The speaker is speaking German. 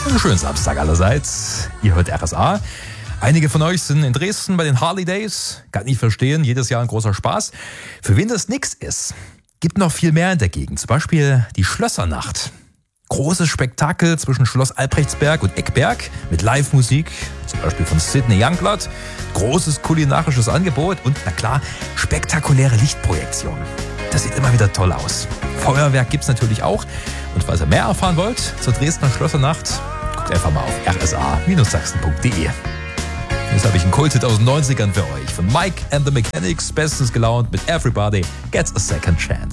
Einen schönen Samstag allerseits. Ihr hört RSA. Einige von euch sind in Dresden bei den Harley Days. Kann ich verstehen, jedes Jahr ein großer Spaß. Für wen das nix ist, gibt noch viel mehr in der Gegend. Zum Beispiel die Schlössernacht. Großes Spektakel zwischen Schloss Albrechtsberg und Eckberg mit Live-Musik, zum Beispiel von Sidney Youngblood. Großes kulinarisches Angebot und, na klar, spektakuläre Lichtprojektionen. Das sieht immer wieder toll aus. Feuerwerk gibt's natürlich auch. Und falls ihr mehr erfahren wollt zur Dresdner Schlössernacht, guckt einfach mal auf rsa-sachsen.de. Jetzt habe ich einen Kulthit aus den 90ern für euch. Von Mike and the Mechanics, bestens gelaunt mit Everybody Gets a Second Chance.